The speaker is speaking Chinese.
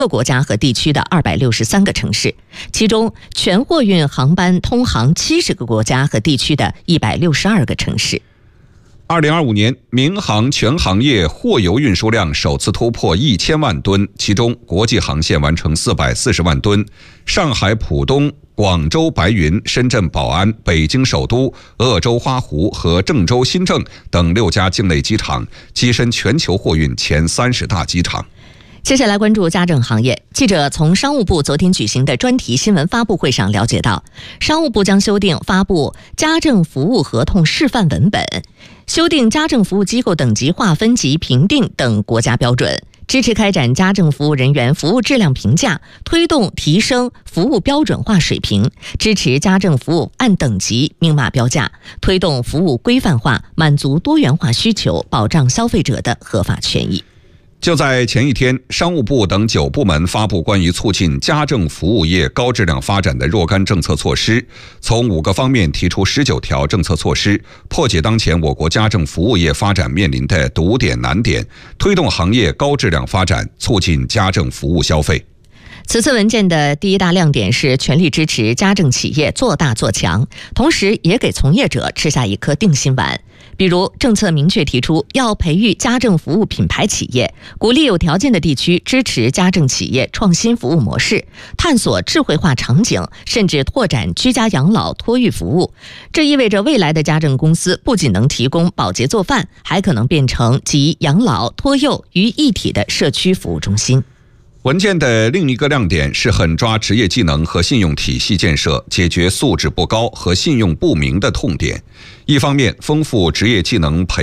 个国家和地区的263个城市，其中全货运航班通航70个国家和地区的162个城市。 2025年，民航全行业货邮运输量首次突破1000万吨，其中国际航线完成440万吨。上海浦东、广州白云、深圳宝安、北京首都、鄂州花湖和郑州新郑等6家境内机场跻身全球货运前30大机场。 接下来关注家政行业。记者从商务部昨天举行的专题新闻发布会上了解到，商务部将修订发布家政服务合同示范文本，修订家政服务机构等级划分及评定等国家标准，支持开展家政服务人员服务质量评价，推动提升服务标准化水平，支持家政服务按等级明码标价，推动服务规范化，满足多元化需求，保障消费者的合法权益。 就在前一天，商务部等9部门发布关于促进家政服务业高质量发展的若干政策措施，从5个方面提出19条政策措施，破解当前我国家政服务业发展面临的堵点难点，推动行业高质量发展，促进家政服务消费。 此次文件的第一大亮点是全力支持家政企业做大做强，同时也给从业者吃下一颗定心丸。比如，政策明确提出要培育家政服务品牌企业，鼓励有条件的地区支持家政企业创新服务模式，探索智慧化场景，甚至拓展居家养老托育服务。这意味着未来的家政公司不仅能提供保洁做饭，还可能变成集养老、托幼于一体的社区服务中心。 文件的另一个亮点是狠抓职业技能和信用体系建设，解决素质不高和信用不明的痛点。一方面，丰富职业技能培